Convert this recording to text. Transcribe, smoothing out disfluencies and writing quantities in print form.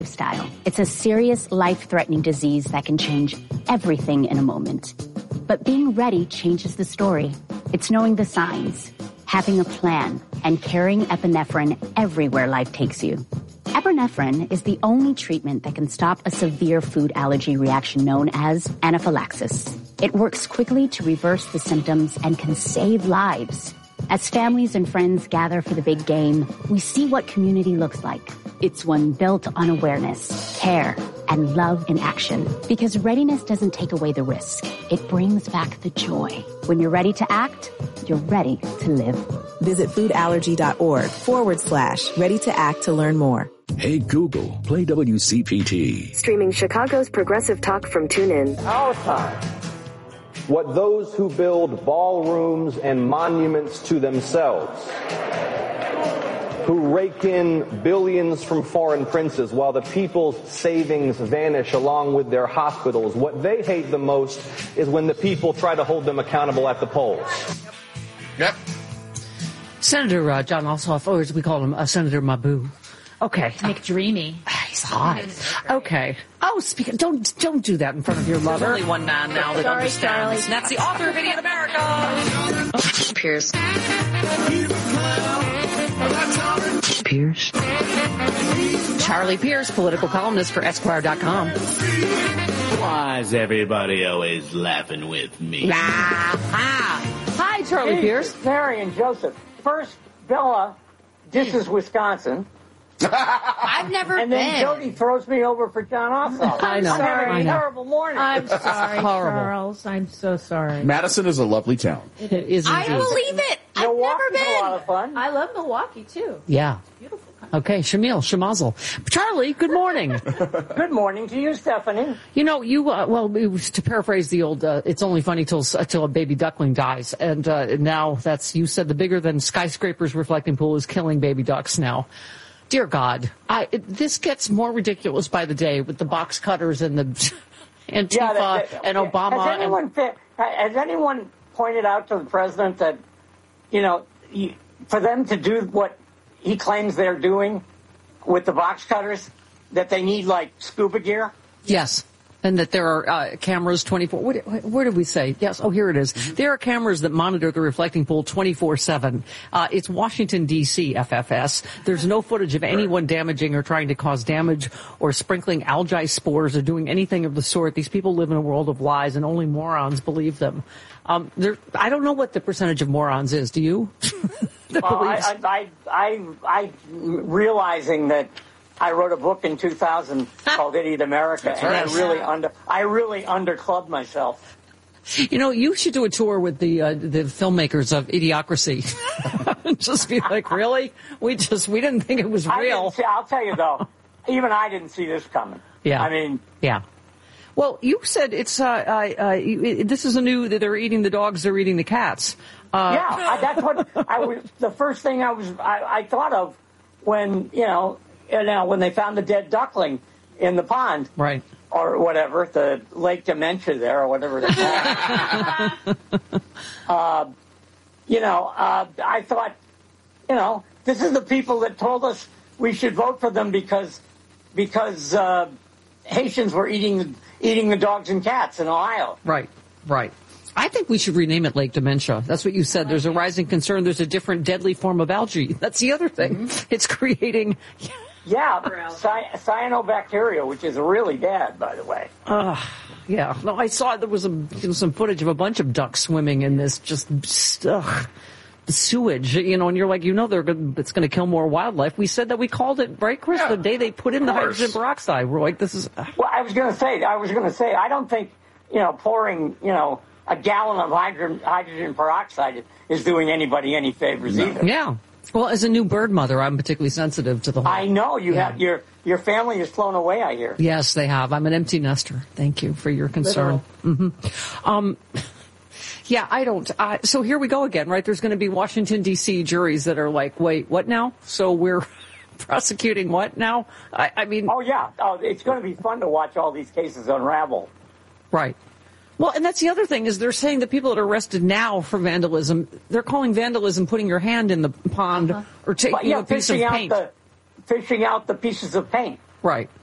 Lifestyle. It's a serious, life-threatening disease that can change everything in a moment. But being ready changes the story. It's knowing the signs, having a plan, and carrying epinephrine everywhere life takes you. Epinephrine is the only treatment that can stop a severe food allergy reaction known as anaphylaxis. It works quickly to reverse the symptoms and can save lives. As families and friends gather for the big game, we see what community looks like. It's one built on awareness, care, and love in action. Because readiness doesn't take away the risk. It brings back the joy. When you're ready to act, you're ready to live. Visit foodallergy.org/ready to act to learn more. Hey Google, play WCPT. Streaming Chicago's progressive talk from TuneIn. Our time. What those who build ballrooms and monuments to themselves, who rake in billions from foreign princes while the people's savings vanish along with their hospitals, what they hate the most is when the people try to hold them accountable at the polls. Yep. Senator John Ossoff, or as we call him, Senator Mabu. Okay. McDreamy. He's hot. Okay. Oh, don't do that in front of your lover. There's only one man now that understands. And that's the author of Idiot America. Pierce. Charlie Pierce, political columnist for Esquire.com. Why is everybody always laughing with me? Hi, Charlie Pierce. Mary and Joseph. First, Bella disses Wisconsin. I've never been. And then Jody throws me over for John Ossoff. I know. I'm having a terrible morning. I'm sorry, Charles. I'm so sorry. Madison is a lovely town. It is. I believe it. I've never been. A lot of fun. I love Milwaukee, too. Yeah. Beautiful. Okay, Shamil, Shamazel. Charlie, good morning. Good morning to you, Stephanie. You know, it was to paraphrase the old, it's only funny till a baby duckling dies. And now you said the bigger than skyscrapers reflecting pool is killing baby ducks now. Dear God, this gets more ridiculous by the day with the box cutters and the Antifa and Obama. Has anyone pointed out to the president that, for them to do what he claims they're doing with the box cutters, that they need, scuba gear? Yes. And that there are cameras 24. Where did we say? Yes. Oh, here it is. Mm-hmm. There are cameras that monitor the reflecting pool 24/7. It's Washington, D.C., FFS. There's no footage of anyone damaging or trying to cause damage or sprinkling algae spores or doing anything of the sort. These people live in a world of lies, and only morons believe them. I don't know what the percentage of morons is. Do you? I realizing that I wrote a book in 2000 called Idiot America, and I really underclubbed myself. You should do a tour with the filmmakers of Idiocracy. Just be like, really? We didn't think it was real. I'll tell you though, even I didn't see this coming. Yeah. Yeah. Well, you said it's this is that they're eating the dogs, they're eating the cats. That's what the first thing I thought of when when they found the dead duckling in the pond, right, or whatever, the Lake Dementia there, or whatever they call it. I thought, this is the people that told us we should vote for them because Haitians were eating the dogs and cats in Ohio. Right. I think we should rename it Lake Dementia. That's what you said. There's a rising concern. There's a different deadly form of algae. That's the other thing. Mm-hmm. It's creating... cyanobacteria, which is really bad, by the way. Yeah. No, I saw there was some footage of a bunch of ducks swimming in this sewage, and you're like, it's going to kill more wildlife. We said that we called it, right, Chris? Yeah, the day they put in the hydrogen peroxide. We're like, this is... Well, I was going to say, I don't think, pouring, a gallon of hydrogen peroxide is doing anybody any favors either. Yeah. Well, as a new bird mother, I'm particularly sensitive to the whole... I know. Have your family has flown away, I hear. Yes, they have. I'm an empty nester. Thank you for your concern. Mm-hmm. Yeah, I don't. So here we go again, right? There's going to be Washington, D.C. juries that are like, wait, what now? So we're prosecuting what now? I mean... Oh, yeah. It's going to be fun to watch all these cases unravel. Right. Well, and that's the other thing, is they're saying the people that are arrested now for vandalism, they're calling vandalism putting your hand in the pond or taking a piece of paint. Fishing out the pieces of paint. Right.